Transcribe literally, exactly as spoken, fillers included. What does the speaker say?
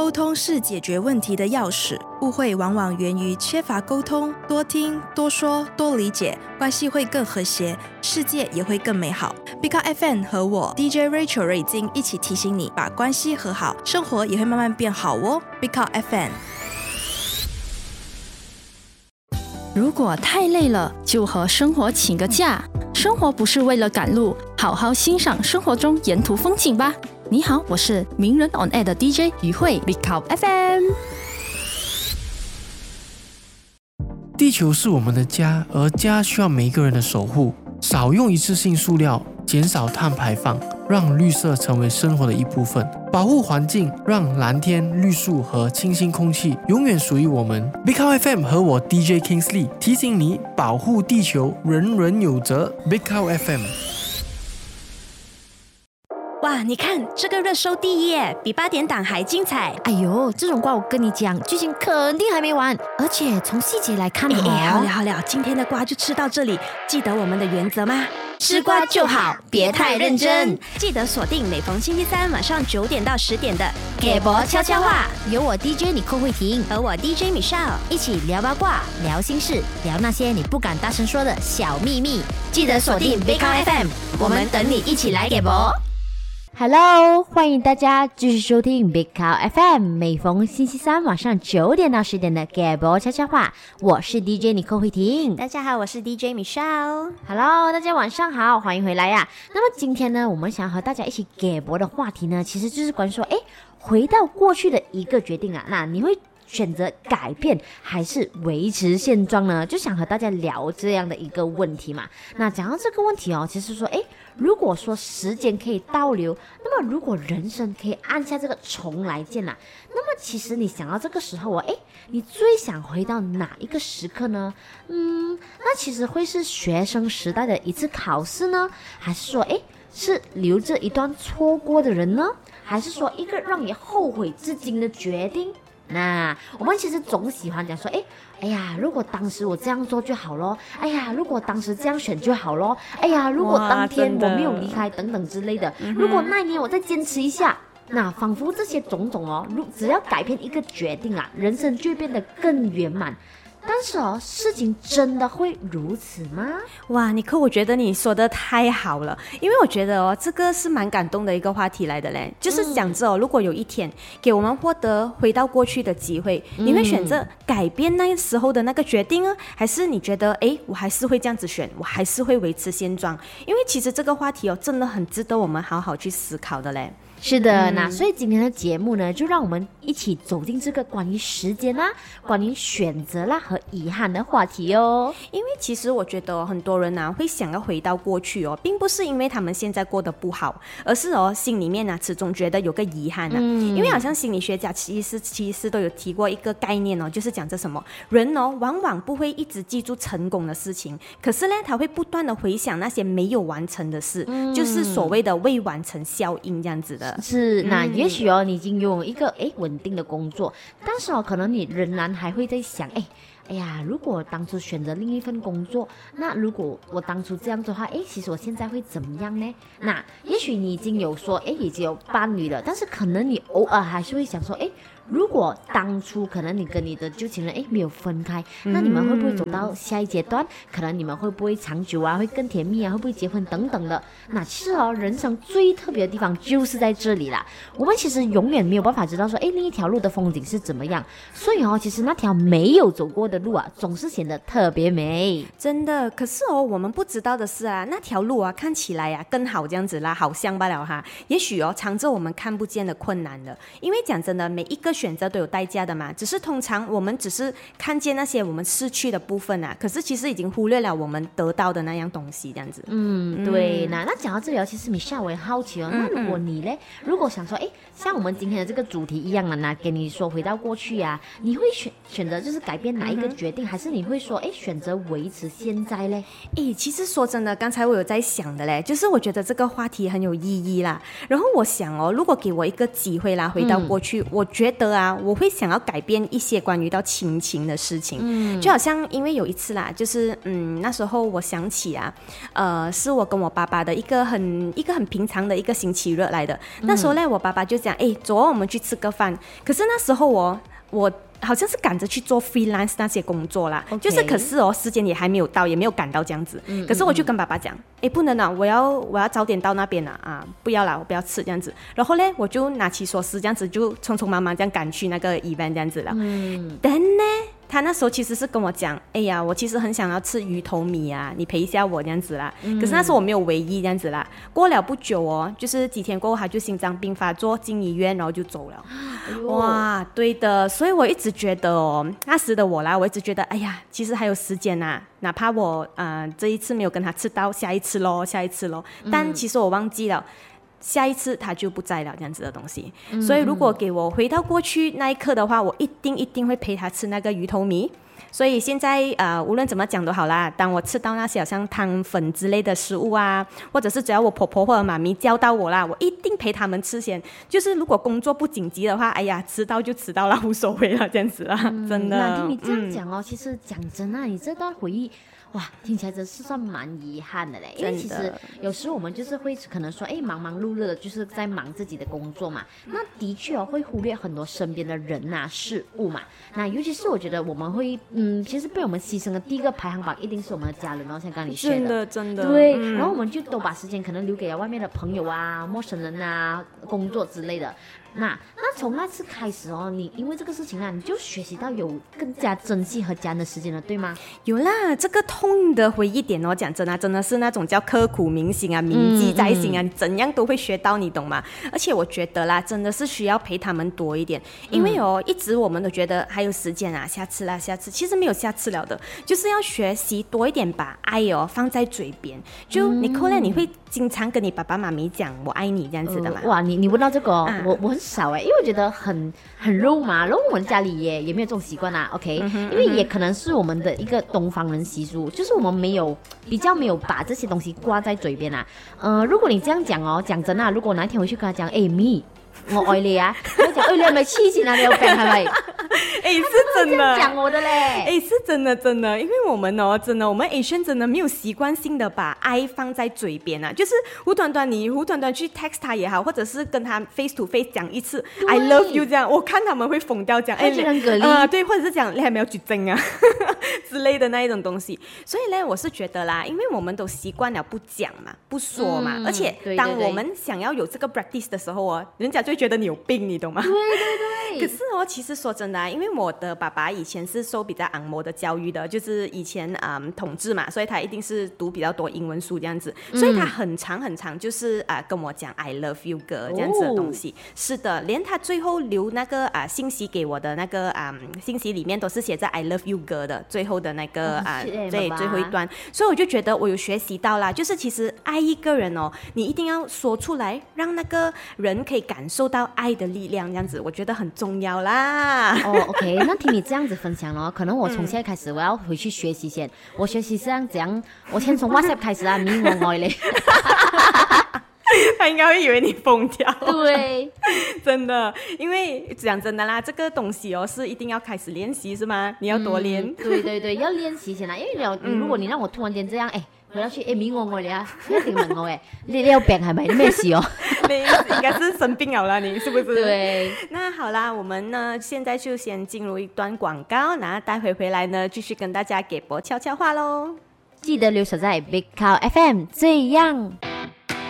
沟通是解决问题的钥匙，误会往往源于缺乏沟通，多听、多说、多理解，关系会更和谐，世界也会更美好。Big Up F M 和我 D J Rachel 瑞金一起提醒你，把关系和好，生活也会慢慢变好哦。Big Up F M。 如果太累了，就和生活请个假。生活不是为了赶路，好好欣赏生活中沿途风景吧。你好，我是名人 On Air 的 D J 于慧 Big Up F M。 地球是我们的家，而家需要每一个人的守护。少用一次性塑料，减少碳排放，让绿色成为生活的一部分。保护环境，让蓝天、绿树和清新空气永远属于我们。Big Up F M 和我 D J Kingsley 提醒你，保护地球，人人有责。Big Up F M。 哇，你看这个热搜第一耶，比八点档还精彩。 哎呦，这种瓜我跟你讲，剧情肯定还没完，而且从细节来看， 哎哎，好了好了，今天的瓜就吃到这里。记得我们的原则吗？吃瓜就好，别太认真。记得锁定每逢星期三晚上九点到十点的给博悄悄话， 有我 D J 你寇慧婷和我 D J Michelle 一起聊八卦、聊心事、聊那些你不敢大声说的小秘密。 记得锁定 Big Up F M， 我们等你一起来给博。 Hello， 欢迎大家继续收听 Big Up F M， 每逢星期三晚上九点到十点的给博悄悄话，我是 D J 你寇慧婷。 大家好，我是 D J Michelle。 Hello， 大家晚上好，欢迎回来呀。那么今天呢，我们想和大家一起给博的话题呢，其实就是关于说，哎，回到过去的一个决定啊，那你会选择改变还是维持现状呢？就想和大家聊这样的一个问题嘛。那讲到这个问题哦，其实说，哎，如果说时间可以倒流，那么如果人生可以按下这个重来键啊，那么其实你想到这个时候哦，哎，你最想回到哪一个时刻呢？嗯，那其实会是学生时代的一次考试呢，还是说，哎，是留着一段错过的人呢？还是说一个让你后悔至今的决定？那我们其实总喜欢讲说，哎，哎呀，如果当时我这样做就好咯，哎呀，如果当时这样选就好咯，哎呀，如果当天我没有离开等等之类的，如果那一年我再坚持一下，那仿佛这些种种哦，如只要改变一个决定啊，人生就会变得更圆满。但是哦，事情真的会如此吗？ 哇，尼克，我觉得你说的太好了，因为我觉得哦，这个是蛮感动的一个话题来的嘞。就是讲着哦，如果有一天给我们获得回到过去的机会，嗯、你会选择改变那时候的那个决定呢，还是你觉得，哎，我还是会这样子选，我还是会维持现状？因为其实这个话题哦，真的很值得我们好好去思考的嘞。 是的，那所以今天的节目呢，就让我们一起走进这个关于时间啦、关于选择啦和遗憾的话题哦。 因为其实我觉得很多人啊会想要回到过去哦，并不是因为他们现在过得不好，而是哦心里面啊始终觉得有个遗憾啊。嗯、因为好像心理学家其实其实都有提过一个概念哦，就是讲这什么人哦往往不会一直记住成功的事情，可是呢他会不断的回想那些没有完成的事，嗯、就是所谓的未完成效应这样子的。 是，那也许哦，你已经拥有一个诶稳定的工作，但是哦，可能你仍然还会在想，诶。哎呀，如果当初选择另一份工作，那如果我当初这样做的话，哎，其实我现在会怎么样呢？那也许你已经有说，哎，已经有伴侣了，但是可能你偶尔还是会想说，哎，如果当初可能你跟你的旧情人哎没有分开，那你们会不会走到下一阶段？可能你们会不会长久啊？会更甜蜜啊？会不会结婚等等的？那其实哦，人生最特别的地方就是在这里啦。我们其实永远没有办法知道说，哎，另一条路的风景是怎么样。所以哦，其实那条没有走过的路啊，总是显得特别美。 真的，可是哦，我们不知道的是啊，那条路啊，看起来啊更好这样子啦，好像罢了哈。也许哦，藏着我们看不见的困难了。因为讲真的，每一个选择都有代价的嘛，只是通常我们只是看见那些我们失去的部分啊，可是其实已经忽略了我们得到的那样东西这样子。 嗯，对。嗯、那那讲到这里哦，其实米夏我也好奇哦，嗯、那如果你嘞，如果想说，哎，像我们今天的这个主题一样的呢，给你说回到过去啊，你会选选择就是改变哪一个决定，嗯、还是你会说，哎，选择维持现在嘞？ 哎，其实说真的，刚才我有在想的嘞，就是我觉得这个话题很有意义啦。然后我想哦，如果给我一个机会啦，回到过去，嗯、我觉得得啊，我会想要改变一些关于到亲情的事情，嗯，就好像因为有一次啦，就是嗯那时候我想起啊，呃，是我跟我爸爸的一个很一个很平常的一个星期日来的，嗯、那时候呢，我爸爸就讲，哎，走啊，我们去吃个饭。可是那时候我我。好像是赶着去做 freelance 那些工作啦， okay. 就是可是哦，时间也还没有到，也没有赶到这样子。嗯、可是我就跟爸爸讲，哎，不能啊，我要我要早点到那边啊，啊，不要啦，我不要吃这样子。然后呢，我就拿起锁匙这样子，就匆匆忙忙这样赶去那个 event 这样子了。嗯，但呢，他那时候其实是跟我讲，哎呀，我其实很想要吃鱼头米啊，你陪一下我这样子啦。嗯、可是那时候我没有唯一这样子啦。过了不久哦，就是几天过后，他就心脏病发作进医院，然后就走了。哎、哇，对的，所以我一直觉得哦，那时的我啦，我一直觉得，哎呀，其实还有时间啊，哪怕我呃这一次没有跟他吃到，下一次咯，下一次咯。但其实我忘记了。下一次他就不在了，这样子的东西。嗯、所以如果给我回到过去那一刻的话，我一定一定会陪他吃那个鱼头米。所以现在呃，无论怎么讲都好啦，当我吃到那些好像汤粉之类的食物啊，或者是只要我婆婆或者妈咪叫到我啦，我一定陪他们吃先。就是如果工作不紧急的话，哎呀，迟到就迟到了，无所谓了，这样子啦，嗯、真的。 那听你这样讲哦，嗯、其实讲真啊，你这段回忆。哇，听起来真是算蛮遗憾的嘞，因为其实有时我们就是会可能说，哎，忙忙碌碌的，就是在忙自己的工作嘛。那的确哦，会忽略很多身边的人啊、事物嘛。那尤其是我觉得我们会，嗯，其实被我们牺牲的第一个排行榜一定是我们的家人，然后像刚刚你说的， 真的真的， 对。 嗯、 然后我们就都把时间可能留给了外面的朋友啊、陌生人啊、工作之类的。那那从那次开始哦，你因为这个事情啊，你就学习到有更加珍惜和家人的时间了，对吗？ 有啦，这个痛的回忆点哦，讲真啊，真的是那种叫刻骨铭心啊、铭记在心啊，嗯嗯、你怎样都会学到，你懂吗？而且我觉得啦，真的是需要陪他们多一点，因为哦，一直我们都觉得还有时间啊，下次啦，下次，其实没有下次了的，就是要学习多一点，把爱哦放在嘴边。就你可能你会经常跟你爸爸妈咪讲我爱你这样子的嘛？ 呃、哇，你你问到这个、哦啊、我我很少哎，因为我觉得很很肉嘛，然后我们家里也也没有这种习惯啦 ，OK，、嗯、因为也可能是我们的一个东方人习俗，就是我们没有比较没有把这些东西挂在嘴边啊。呃，如果你这样讲哦，讲真啊，如果哪一天回去跟他讲，哎咪。我愛你啊！佢講，哎，你係咪黐線啊？你有病係咪？ 哎，是真的。 講我的嘞。 哎，是真的，真的，因为我们哦，真的，我们 Asian 真的没有习惯性的把爱放在嘴边啊，就是无端端你无端端去 text 他也好，或者是跟他 face to face 讲一次 I love you 这样，我看他们会疯掉讲，哎，啊、呃，对，或者是讲你還沒有絕症啊之类的那一种东西。所以呢，我是觉得啦，因为我们都习惯了不讲嘛，不说嘛，嗯、而且当我们想要有这个 practice 的时候哦，人家就会觉得你有病，你懂吗？ 对对对。可是哦，其实说真的、啊，因为我的爸爸以前是受比较昂摩的教育的，就是以前嗯统治嘛，所以他一定是读比较多英文书这样子，嗯、所以他很长很长就是啊、呃、跟我讲 I love you 哥这样子的东西。哦、是的，连他最后留那个啊、呃、信息给我的那个啊、呃、信息里面都是写在 I love you 哥的最后的那个啊、哦呃、对最后一段，所以我就觉得我有学习到啦，就是其实爱一个人哦，你一定要说出来，让那个人可以感受到爱的力量，这样子我觉得很重要啦。 哦 ，OK， 那听你这样子分享咯，可能我从现在开始我要回去学习先。我学习是这样怎样？我先从 WhatsApp 开始啊，你我爱你。 他应该会以为你疯掉。 对， 真的，因为讲真的啦，这个东西哦是一定要开始练習是嗎？你要多練、嗯。 對對對，要練習先啦，因為你有、嗯、如果你讓我突然間這樣，哎，回到去，哎，咪我愛你啊，你一定問我誒，你你有病係咪？你咩事哦？ 你應該是生病了啦，你是不是？ 對。 那好啦，我們呢現在就先進入一段廣告，然後待會回來呢繼續跟大家給播悄悄話咯。 記得留守在 Big Cow F M，這樣。